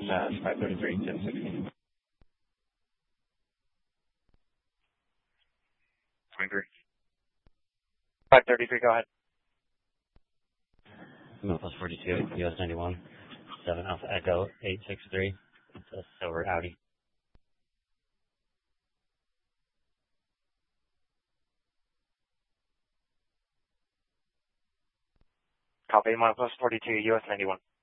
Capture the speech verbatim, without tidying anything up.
uh, five thirty-three, ten sixty. twenty-three. five thirty-three, go ahead. Lima plus forty-two, U S ninety-one, seven Alpha Echo, eight six three. It's a silver Audi. Copy, Lima plus forty-two, U S ninety-one.